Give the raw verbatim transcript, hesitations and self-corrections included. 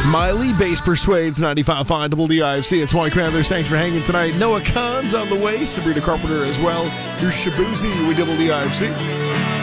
Miley, Bass Persuades, ninety-five point five W D I F C. It's Mike Crandler. Thanks for hanging tonight. Noah Khan's on the way. Sabrina Carpenter as well. Here's Shabuzi with W D I F C.